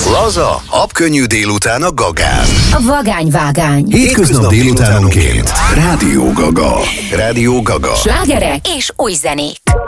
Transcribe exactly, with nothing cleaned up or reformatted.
Laza, habkönnyű délután a Gagán. A vagányvágány. Hétköznap délutánonként. Rádió Gaga. Rádió Gaga. Slágerek és új zenék.